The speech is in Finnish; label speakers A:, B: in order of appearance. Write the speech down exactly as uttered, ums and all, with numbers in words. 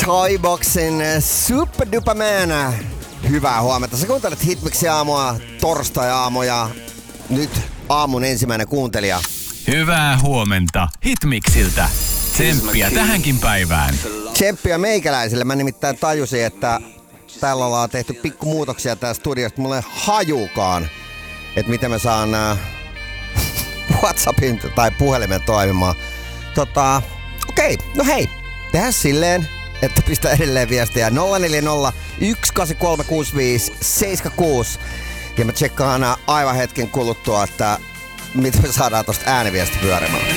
A: Toyboxin Super Duperman. Hyvää huomenta. Sä kuuntelet Hitmixin aamua, torstai-aamuja. Nyt aamun ensimmäinen kuuntelija.
B: Hyvää huomenta Hitmixiltä. Tsemppiä tähänkin päivään.
A: Tsemppiä meikäläisille. Mä nimittäin tajusin, että täällä ollaan tehty pikku muutoksia täällä studiosta. Mulla ei hajukaan, että miten mä saan äh, WhatsAppin tai puhelimen toimimaan. Tota, okei, okay. No hei. Tehdään silleen, että pistä edelleen viestiä nolla neljä nolla yksi kahdeksan kolme kuusi viisi seitsemän kuusi. Ja mä tsekkaan aivan hetken kuluttua, että miten me saadaan tosta ääniviesti pyörimään.